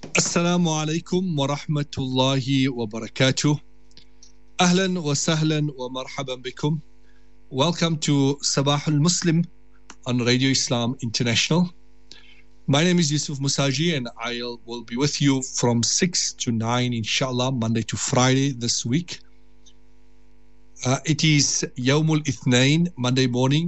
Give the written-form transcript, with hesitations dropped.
السلام عليكم ورحمة الله وبركاته. أهلا وسهلا ومرحبا بكم. Welcome to Sabah al-Muslim on Radio Islam International. My name is Yusuf Musaji and I will be with you from 6 to 9 inshallah, Monday to Friday this week. It is Yawmul Ithnain, Monday morning.